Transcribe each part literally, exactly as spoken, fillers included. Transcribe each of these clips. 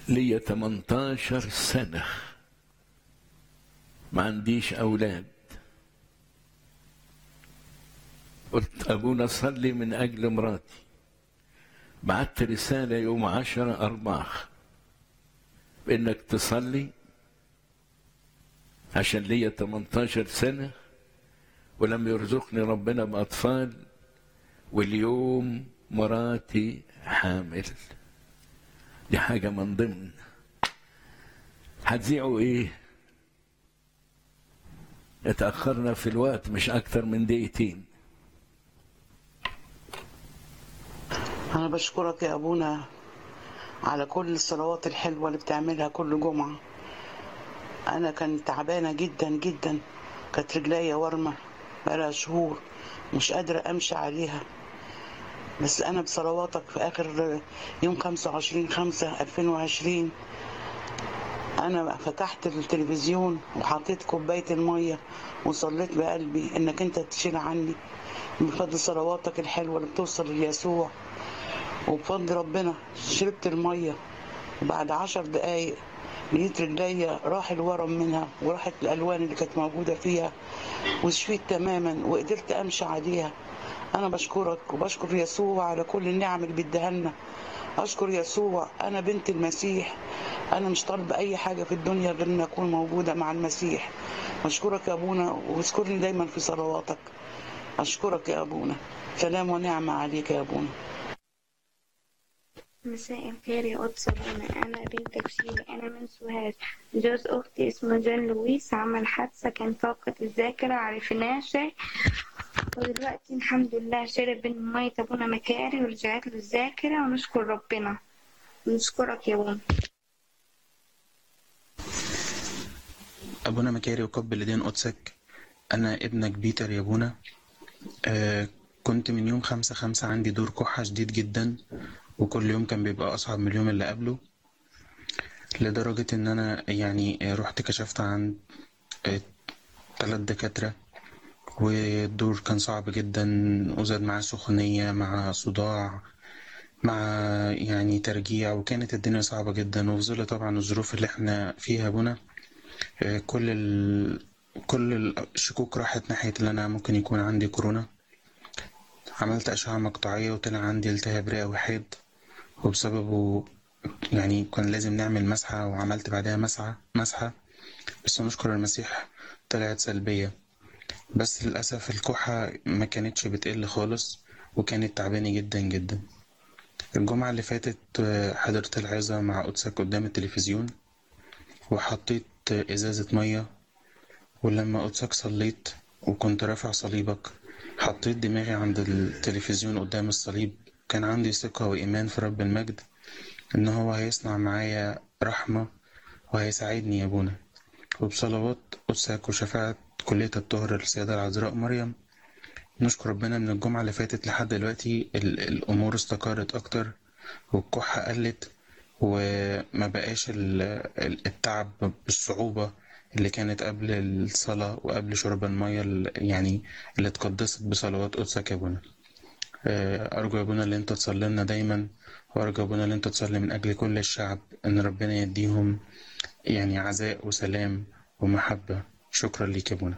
ليا تمنتاشر سنة ما عنديش أولاد. قلت أبونا صلي من أجل مراتي. بعت رسالة يوم عشرة أربعة بإنك تصلي عشان ليا تمنتاشر سنة ولم يرزقني ربنا بأطفال، واليوم مراتي حامل. دي حاجة من ضمن. هتذيعوا ايه؟ اتأخرنا في الوقت مش أكتر من دقيقتين. أنا بشكرك يا أبونا على كل الصلوات الحلوة اللي بتعملها كل جمعة. أنا كنت تعبانة جدا جدا، كانت رجليا ورمة بقالها شهور مش قادرة أمشي عليها، بس أنا بصلواتك في آخر يوم خمسة وعشرين خمسة ألفين وعشرين أنا فتحت التلفزيون وحطيت كوباية المية وصليت بقلبي إنك أنت تشيل عني بفضل صلواتك الحلوة اللي بتوصل ليسوع، وبفضل ربنا شربت المية، وبعد عشر دقايق لقيت رجليا راح الورم منها وراحت الألوان اللي كانت موجودة فيها وشفيت تماما وقدرت أمشي عليها. أنا بشكرك وبشكر يسوع على كل النعم اللي بيديها لنا. أشكر يسوع، أنا بنت المسيح، أنا مش طالبة أي حاجة في الدنيا غير أن أكون موجودة مع المسيح. أشكرك يا أبونا واذكرني دايما في صلواتك. أشكرك يا أبونا، سلام ونعمة عليك يا أبونا. مساء الخير يا قدس أبونا، أنا بنت بشيري، أنا من سوهاج. جوز أختي اسمه جون لويس عمل حادثة، كان فاقد الذاكرة، عرفناه شيء ودلوقتي الحمد لله شرب من مية أبونا مكاري ورجعت له الذاكرة، ونشكر ربنا. نشكرك يا أبونا. أبونا مكاري وقبل لدين قدسك، أنا ابنك بيتر يا أبونا. آه كنت من يوم خمسة خمسة عندي دور كحة شديد جدا، وكل يوم كان بيبقى أصعب من اليوم اللي قبله، لدرجة إن أنا يعني رحت كشفت عن ثلاث دكاترة، والدور كان صعب جدا، وزاد معاه سخونية مع صداع مع يعني ترجيع، وكانت الدنيا صعبة جدا. وفي ظل طبعا الظروف اللي احنا فيها أبونا، كل ال... كل الشكوك راحت ناحية اللي أنا ممكن يكون عندي كورونا. عملت أشعة مقطعية وطلع عندي التهاب رئوي حاد، وبسببه يعني كان لازم نعمل مسحة، وعملت بعدها مسحة مسحة بس نشكر المسيح طلعت سلبية. بس للأسف الكحة ما كانتش بتقل خالص، وكانت تعباني جدا جدا. الجمعة اللي فاتت حضرت العظة مع قدسك قدام التلفزيون، وحطيت إزازة مية، ولما قدسك صليت وكنت رافع صليبك حطيت دماغي عند التلفزيون قدام الصليب. كان عندي ثقة وإيمان في رب المجد إن هو هيصنع معايا رحمة وهيساعدني يا أبونا. وبصلوات قدسك وشفاعة كلية الطهر السيدة العذراء مريم، نشكر ربنا من الجمعة اللي فاتت لحد دلوقتي الأمور استقرت أكتر، والكحة قلت، وما بقاش التعب بالصعوبة اللي كانت قبل الصلاة وقبل شرب المية يعني اللي اتقدست بصلوات قدسك يا أبونا. أرجو يا أبونا اللي أنت تصلي لنا دايما، وأرجو يا أبونا اللي أنت تصلي من أجل كل الشعب إن ربنا يديهم يعني عزاء وسلام ومحبة. شكرا ليك يا أبونا.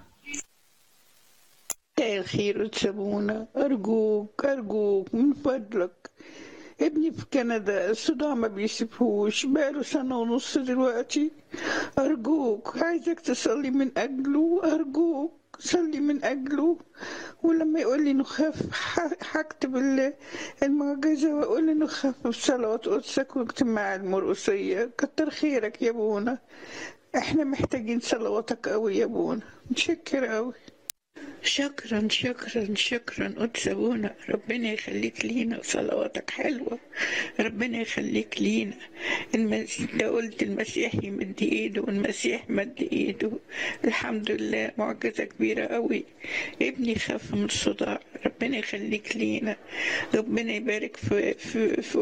مساء الخير وتسابونا، أرجوك أرجوك من فضلك، ابني في كندا الصداع ما بيسيبهوش بقاله سنة ونص دلوقتي. أرجوك عايزك تصلي من أجله، أرجوك صلي من أجله. ولما يقول لي نخاف هكتب المعجزة وأقول له نخاف بصلوات قدسك واكتب مع المرقصية. كتر خيرك يا أبونا، احنا محتاجين صلواتك قوي يا أبونا، متشكر قوي. شكرا شكرا شكرا قدس أبونا، ربنا يخليك لينا، صلواتك حلوة، ربنا يخليك لينا. المسيح ده قلت المسيح يمد ايده والمسيح مد ايده، الحمد لله معجزة كبيرة قوي. ابني خاف من الصداع، ربنا يخليك لينا، ربنا يبارك في, في, في